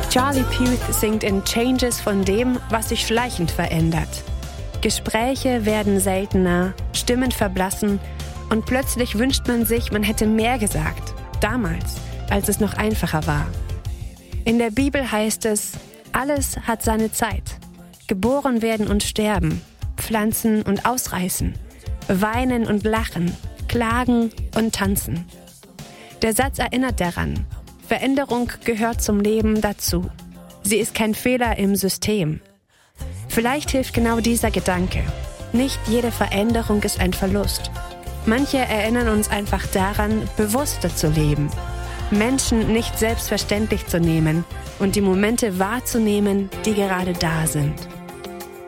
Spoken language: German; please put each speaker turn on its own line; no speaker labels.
Charlie Puth singt in Changes von dem, was sich schleichend verändert. Gespräche werden seltener, Stimmen verblassen und plötzlich wünscht man sich, man hätte mehr gesagt. Damals, als es noch einfacher war. In der Bibel heißt es, alles hat seine Zeit. Geboren werden und sterben, pflanzen und ausreißen, weinen und lachen, klagen und tanzen. Der Satz erinnert daran, Veränderung gehört zum Leben dazu. Sie ist kein Fehler im System. Vielleicht hilft genau dieser Gedanke. Nicht jede Veränderung ist ein Verlust. Manche erinnern uns einfach daran, bewusster zu leben, Menschen nicht selbstverständlich zu nehmen und die Momente wahrzunehmen, die gerade da sind.